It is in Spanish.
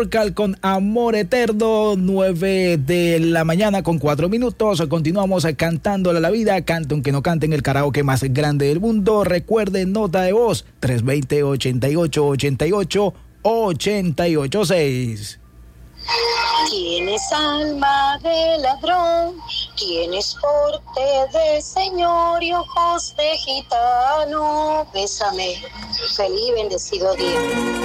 Porcal con Amor Eterno, 9 de la mañana con 4 minutos. Continuamos cantándole a la vida. Cante aunque no cante en el karaoke más grande del mundo. Recuerden, nota de voz 320-88-88-886. Tienes alma de ladrón, tienes porte de señor y ojos de gitano. Bésame, feliz y bendecido día.